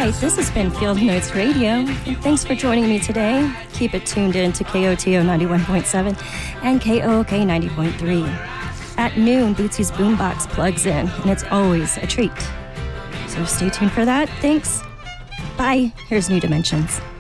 right, this has been Field Notes Radio. And thanks for joining me today. Keep it tuned in to KOTO 91.7 and KOOK 90.3. At noon, Bootsy's Boombox plugs in, and it's always a treat. So stay tuned for that. Thanks. Bye. Here's New Dimensions.